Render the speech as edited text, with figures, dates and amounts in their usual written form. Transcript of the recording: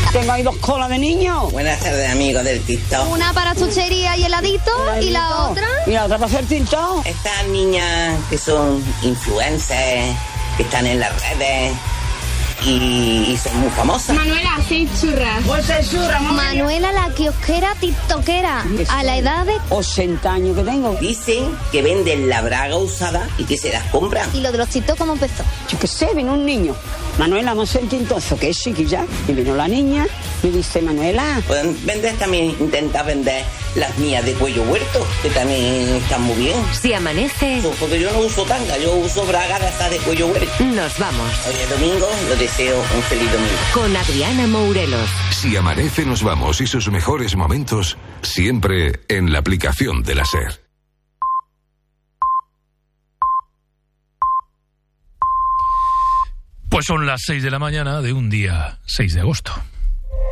Tengo ahí 2 colas de niños. Buenas tardes, amigos del TikTok. Una para chuchería y heladito, y la otra... Y la otra para hacer TikTok. Estas niñas que son influencers, que están en las redes y son muy famosas. Manuela, 6 churras. Pues 6 churras, Manuela, la kiosquera tiktokera, a la edad de... 80 años que tengo. Dicen que venden la braga usada y que se las compran. ¿Y lo de los TikTok cómo empezó? Yo qué sé, vino un niño. Manuela, vamos a hacer tintozo, que es chiquilla. Y vino la niña y dice, Manuela... Pueden vender también, intentar vender las mías de cuello huerto, que también están muy bien. Si amanece... Porque yo no uso tanga, yo uso braga de esas de cuello huerto. Nos vamos. Hoy es domingo, yo deseo un feliz domingo. Con Adriana Mourelos. Si amanece, nos vamos y sus mejores momentos siempre en la aplicación de la SER. Pues son las 6 de la mañana de un día 6 de agosto.